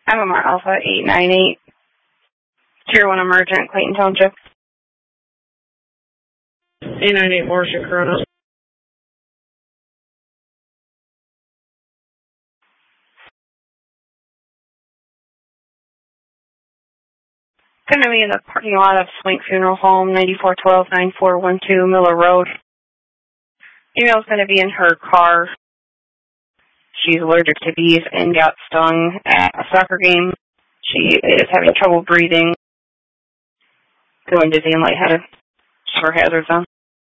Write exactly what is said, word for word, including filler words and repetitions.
I'm Amar Alpha eight nine eight, Tier one Emergent, Clayton Township. eight nine eight Porsche Corona. Going to be in the parking lot of Swink Funeral Home, ninety-four twelve nine four one two Miller Road. Female's going to be in her car. She's allergic to bees and got stung at a soccer game. She is having trouble breathing, going dizzy and lightheaded. Her hazards on.